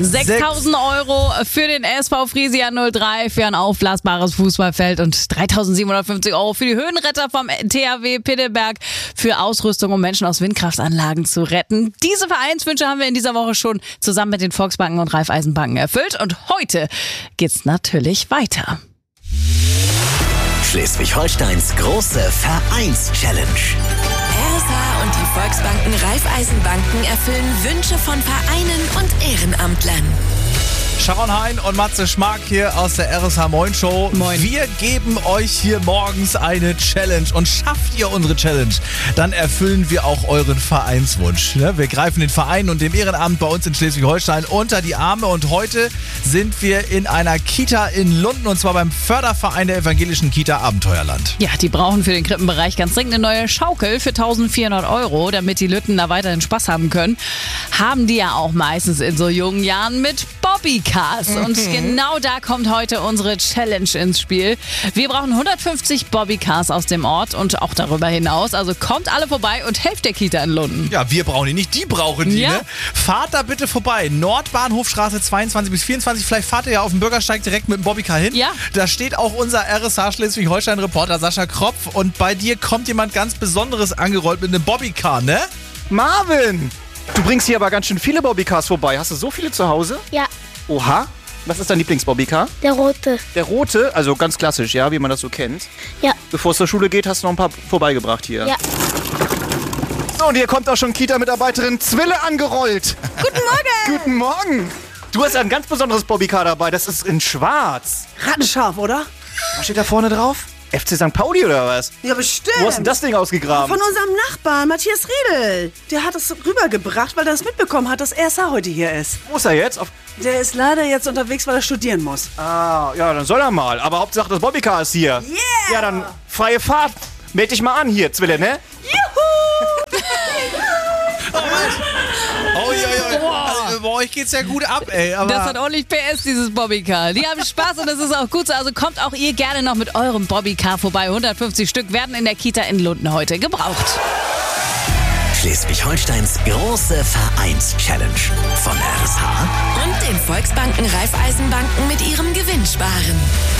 6.000 Euro für den SV Friesia 03 für ein aufblasbares Fußballfeld und 3.750 Euro für die Höhenretter vom THW Pittelberg für Ausrüstung, um Menschen aus Windkraftanlagen zu retten. Diese Vereinswünsche haben wir in dieser Woche schon zusammen mit den Volksbanken und Raiffeisenbanken erfüllt und heute geht's natürlich weiter. Schleswig-Holsteins große Vereins-Challenge. RSH und die Volksbanken Raiffeisenbanken erfüllen Wünsche von Vereinen und Ehrenamtlern. Sharon Hein und Matze Schmark hier aus der RSH Moin Show. Moin. Wir geben euch hier morgens eine Challenge und schafft ihr unsere Challenge, dann erfüllen wir auch euren Vereinswunsch. Wir greifen den Verein und dem Ehrenamt bei uns in Schleswig-Holstein unter die Arme und heute sind wir in einer Kita in Lunden und zwar beim Förderverein der evangelischen Kita Abenteuerland. Ja, die brauchen für den Krippenbereich ganz dringend eine neue Schaukel für 1.400 Euro, damit die Lütten da weiterhin Spaß haben können. Haben die ja auch meistens in so jungen Jahren mit Bobbycars. Und genau da kommt heute unsere Challenge ins Spiel. Wir brauchen 150 Bobbycars aus dem Ort und auch darüber hinaus. Also kommt alle vorbei und helft der Kita in Lunden. Ja, wir brauchen die nicht, die brauchen die, Ja. ne? Fahrt da bitte vorbei. Nordbahnhofstraße 22 bis 24. Vielleicht fahrt ihr ja auf dem Bürgersteig direkt mit dem Bobbycar hin. Ja. Da steht auch unser RSH Schleswig-Holstein-Reporter Sascha Kropf. Und bei dir kommt jemand ganz Besonderes angerollt mit einem Bobbycar, ne? Marvin! Du bringst hier aber ganz schön viele Bobbycars vorbei. Hast du so viele zu Hause? Ja, Oha. Was ist dein Lieblings-Bobbycar? der rote. Der rote, also ganz klassisch, ja, wie man das so kennt. Ja, Bevor es zur Schule geht, hast du noch ein paar vorbeigebracht hier. ja. So, und hier kommt auch schon Kita-Mitarbeiterin Zwille angerollt. Guten Morgen! Guten Morgen! Du hast ein ganz besonderes Bobbycar dabei, das ist in schwarz. Rattenscharf, oder? Was steht da vorne drauf? FC St. Pauli oder was? Ja, bestimmt. Wo hast denn das Ding ausgegraben? Von unserem Nachbarn, Matthias Riedel. Der hat es rübergebracht, weil er es mitbekommen hat, dass RSH heute hier ist. Wo ist er jetzt? Der ist leider jetzt unterwegs, weil er studieren muss. Ah, ja, dann soll er mal. Aber Hauptsache das Bobbycar ist hier. Yeah! Ja, dann freie Fahrt. Meld dich mal an hier, Zwille, ne? Also, bei euch geht's ja gut ab, ey. Aber Das hat ordentlich PS, dieses Bobbycar. Die haben Spaß und das ist auch gut so. Also kommt auch ihr gerne noch mit eurem Bobbycar vorbei. 150 Stück werden in der Kita in Lunden heute gebraucht. Schleswig-Holsteins große Vereins-Challenge. Von RSH Und den Volksbanken Raiffeisenbanken mit ihrem Gewinnsparen.